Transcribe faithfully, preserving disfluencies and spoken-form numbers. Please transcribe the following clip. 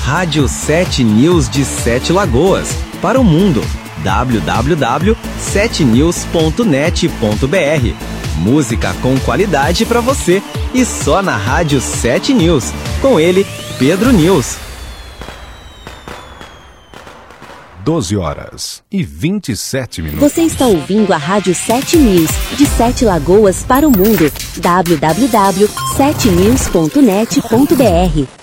Rádio sete News de Sete Lagoas, para o mundo. w w w ponto sete news ponto net ponto b r. Música com qualidade para você e só na Rádio sete News. Com ele, Pedro News. doze horas e vinte e sete minutos. Você está ouvindo a Rádio sete News, de Sete Lagoas para o mundo. w w w ponto sete news ponto net ponto b r.